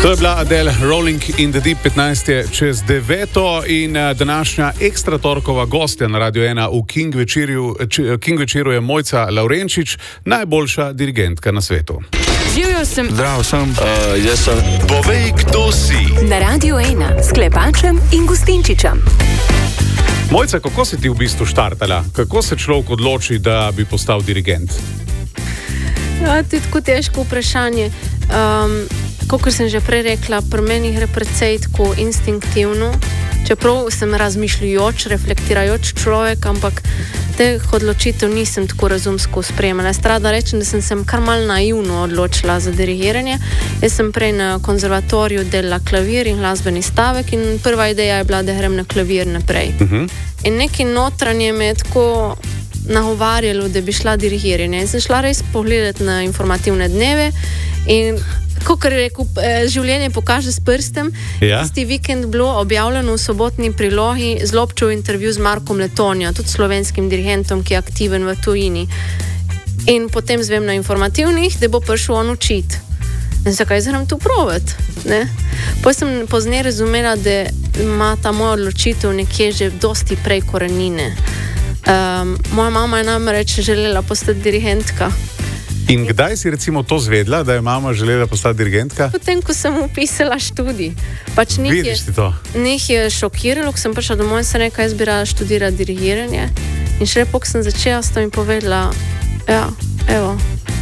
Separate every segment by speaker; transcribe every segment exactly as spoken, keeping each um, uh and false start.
Speaker 1: To je bila Adele, Rolling in the Deep, petnajst je čez deveto in današnja ekstra torkova gostja na Radio ena v King večerju, King večeru je Mojca Lavrenčič, najboljša dirigentka na svetu.
Speaker 2: Živjo sem.
Speaker 3: Zdravo sem.
Speaker 4: Uh, jaz sem.
Speaker 5: Povej, kdo si.
Speaker 2: Na Radio ena s Klepačem in Gustinčičem.
Speaker 1: Mojca, kako si ti v bistvu štartala? Kako se človek odloči, da bi postal dirigent?
Speaker 6: Ja, to je tako težko vprašanje. Um, Kot sem že prej rekla, pri meni gre precej tako instinktivno, čeprav sem razmišljujoč, reflektirajoč človek, ampak teh odločitev nisem tako razumsko sprejemala. Strada rečem, da sem se kar mal naivno odločila za dirigiranje. Jaz sem prej na konzervatoriju delala klavir in glasbeni stavek in prva ideja je bila, da grem na klavir naprej. Uh-huh. In neki notranje me je tako nagovarjalo, da bi šla dirigiranje. In sem šla res pogledati na informativne dneve in kot je rekel, življenje pokaže s prstem. Ja. Tisti vikend bilo objavljeno v sobotni prilogi zelo občuv intervju z Markom Letonjo, tudi slovenskim dirigentom, ki je aktiven v tujini. In potem zvem na informativnih, da bo prišel on učiti. In zakaj znam tu provati? Potem sem pozneje razumela, da ima ta moja odločitev nekje že dosti prej korenine. Um, moja mama je namreč želela postati dirigentka.
Speaker 1: In kdaj si recimo to zvedla, da je mama želela postati dirigentka?
Speaker 6: Potem, ko sem upisala študij. Pač
Speaker 1: Vidiš ti to?
Speaker 6: Njih je šokiralo, ko sem prišla domov in sem rekla, jaz bi rada študirala dirigiranje. In še lepo, ko sem začela, sta mi povedala, ja, evo,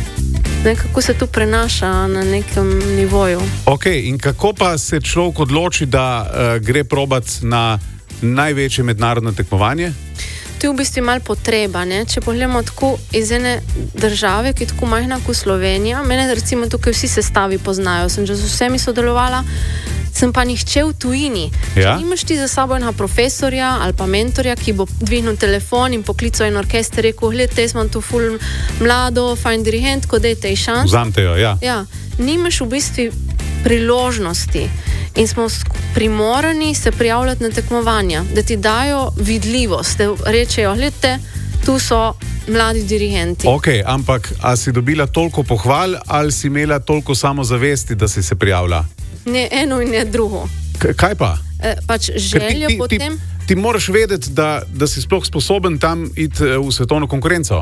Speaker 6: nekako se to prenaša na nekem nivoju.
Speaker 1: Ok, in kako pa se človek odloči, da uh, gre probat na največje mednarodno tekmovanje?
Speaker 6: To je v bistvu malo potreba, ne? Če pogledamo tako iz ene države, ki je tako majhna kot Slovenija, mene recimo tukaj vsi sestavi poznajo, sem že z vsemi sodelovala, sem pa nihče v tujini. Ja? Če nimaš ti za sabo enega profesorja ali pa mentorja, ki bo dvignil telefon in poklical en orkester, rekel, gledajte, jaz imam tu ful mlado, fajn dirigentko, dajte ji šans.
Speaker 1: Vzamte jo, ja.
Speaker 6: Ja, nimaš v bistvu priložnosti. In smo primorani se prijavljati na tekmovanja, da ti dajo vidljivost, da rečejo, gledajte, tu so mladi dirigenti.
Speaker 1: Ok, ampak a si dobila toliko pohval ali si imela toliko samozavesti, da si se prijavila?
Speaker 6: Ne eno in ne drugo.
Speaker 1: K- kaj pa?
Speaker 6: E, pač željo ti, ti, potem...
Speaker 1: Ti, ti moraš vedeti, da, da si sploh sposoben tam iti v svetovno konkurenco.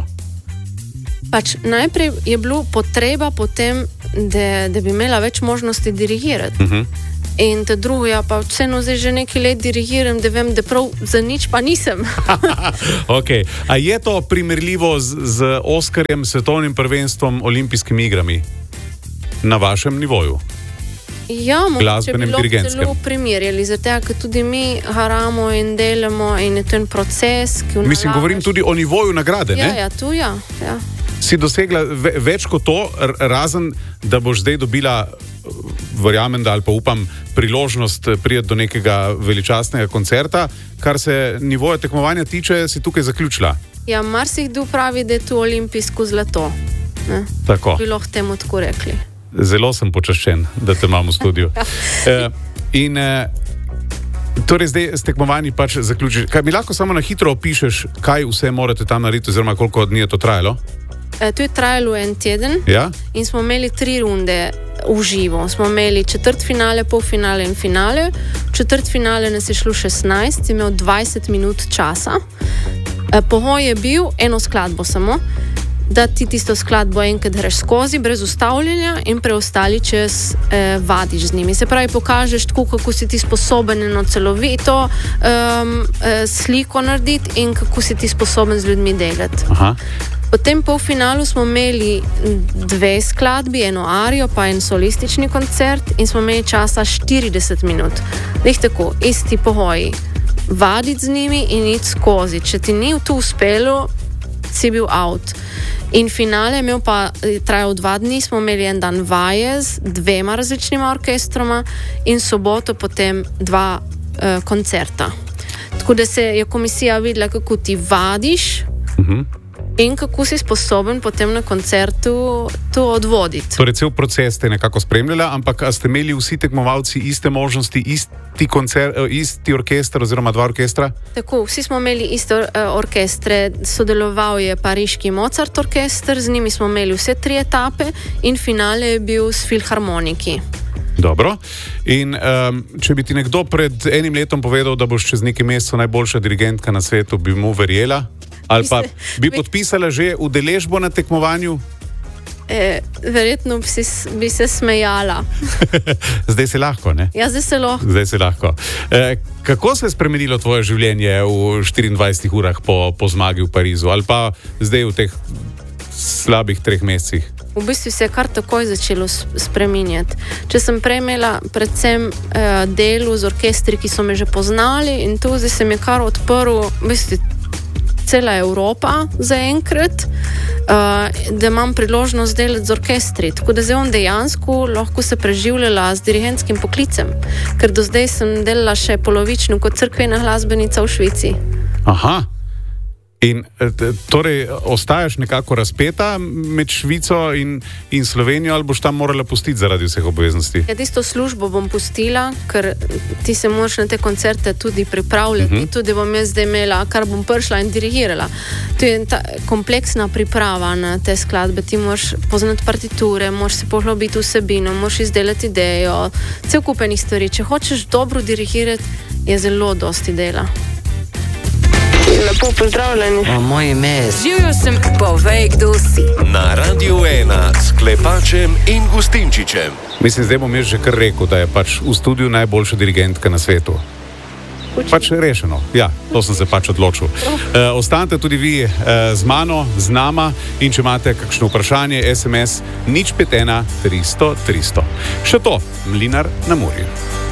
Speaker 6: Pač najprej je bilo potreba potem, da, da bi imela več možnosti dirigirati. Uh-huh. In te drugo, ja, pa vseeno zdaj že nekaj let dirigiram, da vem, da prav za nič pa nisem.
Speaker 1: Ok, a je to primerljivo z, z Oskarjem, svetovnim prvenstvom, olimpijskimi igrami? Na vašem nivoju?
Speaker 6: Ja, mogoče bi lahko celo primerjali, zato ker tudi mi haramo in delamo in je to en proces, ki vnalagaš.
Speaker 1: Mislim, govorim tudi o nivoju nagrade,
Speaker 6: ja,
Speaker 1: ne?
Speaker 6: Ja, tu ja, ja.
Speaker 1: Si dosegla ve, več kot to, razen da boš zdaj dobila, verjamem, da ali pa upam, priložnost priti do nekega veličastnega koncerta, kar se nivoja tekmovanja tiče, si tukaj zaključila.
Speaker 6: Ja, marsikdo pravi, da je to olimpijsko zlato. Ne?
Speaker 1: Tako.
Speaker 6: Bi lahko temu tako rekli.
Speaker 1: Zelo sem počaščen, da te imam v studiu. e, in e, torej zdaj s tekmovanji pač zaključiš. Kaj mi lahko samo na hitro opišeš, kaj vse morate tam narediti, oziroma koliko dni je to trajalo?
Speaker 6: E, to je trajalo en teden, ja? In smo imeli tri runde v živo. Smo imeli četrtfinale, polfinale in finale. V četrtfinale nas je šlo šestnajst, imel dvajset minut časa. E, pogoj je bil eno skladbo samo, da ti tisto skladbo enkrat greš skozi, brez ustavljanja in preostali čez eh, vadiš z njimi. Se pravi, pokažeš tako, kako si ti sposoben eno celovito um, eh, sliko narediti in kako si ti sposoben z ljudmi delati. Aha. Potem po finalu smo imeli dve skladbi, eno arijo pa en solistični koncert in smo imeli časa štirideset minut. Lih tako, isti pogoji. Vaditi z njimi in iti skozi. Če ti ni tu uspelo, si bil out. In finale imel pa trajal dva dni, smo imeli en dan vaje z dvema različnima orkestroma in soboto potem dva uh, koncerta. Tako da se je komisija videla, kako ti vadiš, uh-huh. in kako si sposoben potem na koncertu to odvoditi.
Speaker 1: Torej, cel proces ste nekako spremljala, ampak a ste imeli vsi tekmovalci iste možnosti, isti, koncer, isti orkester oziroma dva orkestra?
Speaker 6: Tako, vsi smo imeli iste orkestre. Sodeloval je pariški Mozart orkester, z njimi smo imeli vse tri etape in finale je bil s filharmoniki.
Speaker 1: Dobro. In um, če bi ti nekdo pred enim letom povedal, da boš čez nekaj mesecev najboljša dirigentka na svetu, bi mu verjela? Ali pa bi podpisala že udeležbo na tekmovanju?
Speaker 6: E, verjetno bi, si, bi se smejala.
Speaker 1: Zdaj se lahko, ne?
Speaker 6: Ja, zdaj se lahko.
Speaker 1: Zdaj se lahko. E, kako se je spremenilo tvoje življenje v štiriindvajsetih urah po, po zmagi v Parizu? Ali pa zdaj v teh slabih treh mesecih?
Speaker 6: V bistvu se je kar takoj začelo spreminjati. Če sem prej imela predvsem eh, delo z orkestri, ki so me že poznali, in tu zdaj se mi je kar odprl, v bistvu, cela Evropa zaenkrat, uh, da imam priložnost delati z orkestri. Tako da zdaj on dejansko lahko se preživljala z dirigentskim poklicem, ker do zdaj sem delala še polovično kot cerkvena glasbenica v Švici.
Speaker 1: Aha. In torej ostaješ nekako razpeta med Švico in, in Slovenijo, ali boš tam morala pustiti zaradi vseh obveznosti?
Speaker 6: Ja, tisto službo bom pustila, ker ti se moraš na te koncerte tudi pripravljati. Uh-huh. Tudi bom jaz zdaj imela, kar bom prišla in dirigirala. To je ta kompleksna priprava na te skladbe. Ti moraš poznati partiture, moraš se poglobiti vsebino, moraš izdelati idejo, cel kup enih stvari. Če hočeš dobro dirigirati, je zelo dosti dela.
Speaker 3: Lepo pozdravljeni.
Speaker 4: O, moje ime je...
Speaker 2: Živjo sem, povej, kdo si.
Speaker 5: Na Radiu ena s Klepačem in Gustinčičem.
Speaker 1: Mislim, zdaj bom jaz že kar rekel, da je pač v studiu najboljša dirigentka na svetu. Učim. Pač rešeno. Ja, to sem se pač odločil. E, ostanite tudi vi e, z mano, z nama, in če imate kakšno vprašanje, es em es nič pet ena tristo tristo. Še to, Mlinar na Muri.